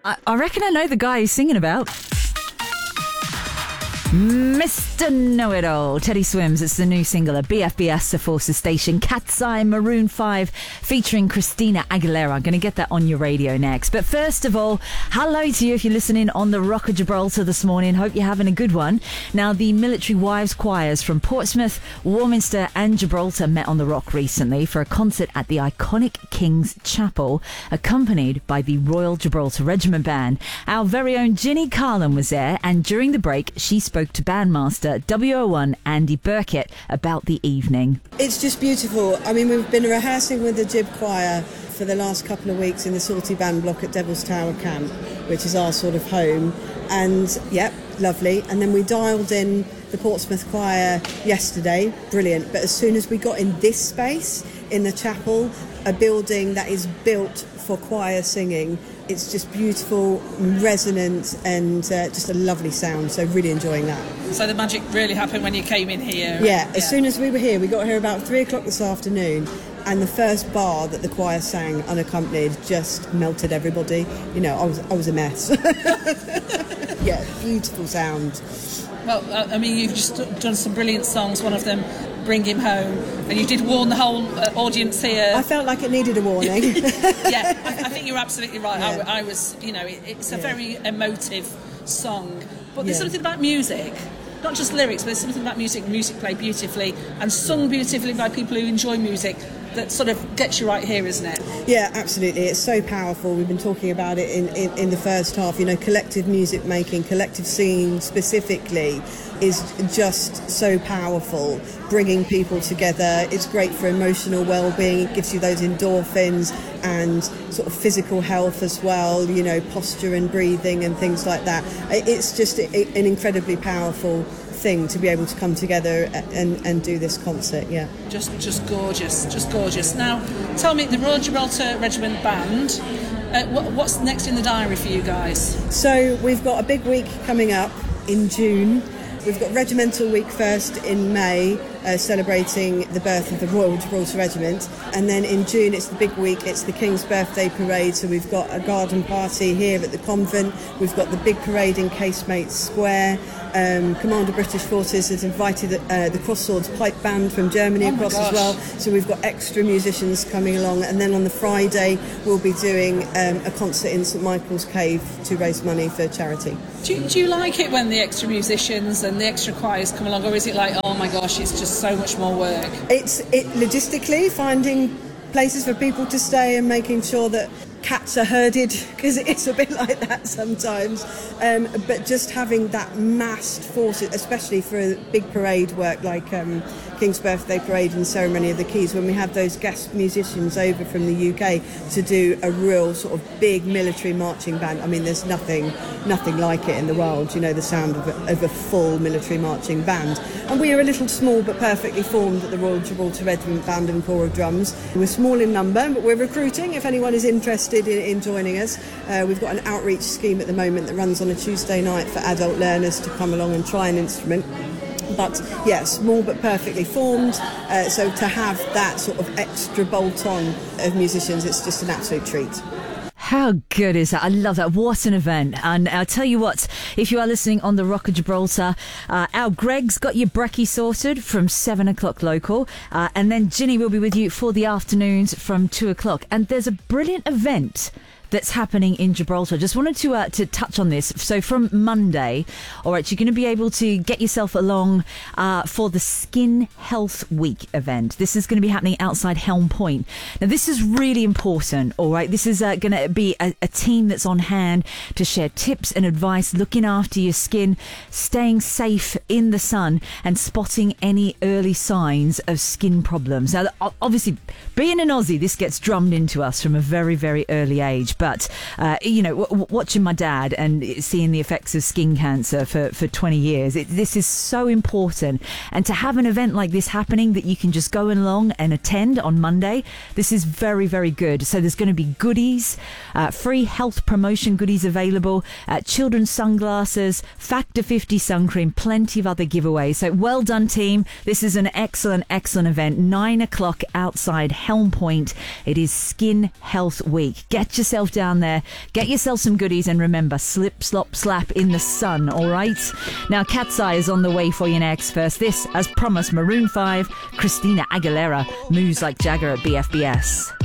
I reckon I know the guy he's singing about. Mr. Know-It-All, Teddy Swims. It's the new single at BFBS, the Forces Station. Cat's Eye, Maroon 5, featuring Christina Aguilera. I'm going to get that on your radio next. But first of all, hello to you if you're listening on the Rock of Gibraltar this morning. Hope you're having a good one. Now, the Military Wives Choirs from Portsmouth, Warminster and Gibraltar met on the Rock recently for a concert at the iconic King's Chapel, accompanied by the Royal Gibraltar Regiment Band. Our very own Ginny Carlin was there, and during the break, she spoke to bandmaster WO1 Andy Burkett about the evening. It's just beautiful. I mean, we've been rehearsing with the Gib Choir for the last couple of weeks in the Salty Band block at Devil's Tower Camp, which is our sort of home. And, yep, lovely. And then we dialed in the Portsmouth Choir yesterday. Brilliant. But as soon as we got in this space, in the chapel, a building that is built for choir singing, it's just beautiful, resonant, and just a lovely sound. So really enjoying that. So the magic really happened when you came in here? Yeah, as soon as we were here, we got here about 3 o'clock this afternoon, and the first bar that the choir sang unaccompanied just melted everybody. You know, I was a mess. Yeah, beautiful sound. Well, I mean, you've just done some brilliant songs. One of them, Bring Him Home, and you did warn the whole audience here. I felt like it needed a warning. Yeah, I think you're absolutely right. Yeah. I was, you know, it's a very emotive song, but there's something about music, not just lyrics, but there's something about music played beautifully and sung beautifully by people who enjoy music that sort of gets you right here, isn't it? Yeah, absolutely. It's so powerful. We've been talking about it in the first half. You know, collective music making, collective singing specifically is just so powerful, bringing people together. It's great for emotional well-being. It gives you those endorphins and sort of physical health as well, you know, posture and breathing and things like that. It's just an incredibly powerful thing to be able to come together and do this concert. Yeah, just gorgeous. Now tell me, the Royal Gibraltar Regiment Band, what's next in the diary for you guys? So we've got a big week coming up in June. We've got Regimental Week first in May, celebrating the birth of the Royal Gibraltar Regiment, and then in June it's the big week, it's the King's Birthday Parade. So we've got a garden party here at the convent, we've got the big parade in Casemates Square. Commander British Forces has invited the Cross Swords Pipe Band from Germany across as well, so we've got extra musicians coming along. And then on the Friday we'll be doing a concert in St Michael's Cave to raise money for charity. Do you like it when the extra musicians and the extra choirs come along, or is it like, oh my gosh, it's just so much more work? It's logistically finding places for people to stay and making sure that cats are herded, because it's a bit like that sometimes, but just having that massed force, especially for a big parade work like King's Birthday Parade and Ceremony of the Keys, when we have those guest musicians over from the UK to do a real sort of big military marching band. I mean, there's nothing like it in the world, you know, the sound of a full military marching band. And we are a little small but perfectly formed at the Royal Gibraltar Regiment Band and Corps of Drums. We're small in number, but we're recruiting if anyone is interested in joining us. We've got an outreach scheme at the moment that runs on a Tuesday night for adult learners to come along and try an instrument. But yes, small but perfectly formed, so to have that sort of extra bolt-on of musicians, it's just an absolute treat. How good is that? I love that. What an event. And I'll tell you what, if you are listening on the Rock of Gibraltar, our Greg's got your brekkie sorted from 7 o'clock local, and then Ginny will be with you for the afternoons from 2 o'clock. And there's a brilliant event that's happening in Gibraltar. Just wanted to touch on this. So from Monday, all right, you're going to be able to get yourself along for the Skin Health Week event. This is going to be happening outside Helm Point. Now, this is really important, all right? This is going to be a team that's on hand to share tips and advice, looking after your skin, staying safe in the sun, and spotting any early signs of skin problems. Now, obviously, being an Aussie, this gets drummed into us from a very, very early age. But, you know, watching my dad and seeing the effects of skin cancer for 20 years, this is so important. And to have an event like this happening that you can just go along and attend on Monday, this is very, very good. So there's going to be goodies, free health promotion goodies available, children's sunglasses, Factor 50 sun cream, plenty of other giveaways. So well done, team. This is an excellent, excellent event. 9 o'clock outside Helm Point. It is Skin Health Week. Get yourself yourself down there, get yourself some goodies, and remember, slip, slop, slap in the sun, all right? Now, Cat's Eye is on the way for you next. First, this, as promised, Maroon 5, Christina Aguilera, Moves Like Jagger at BFBS.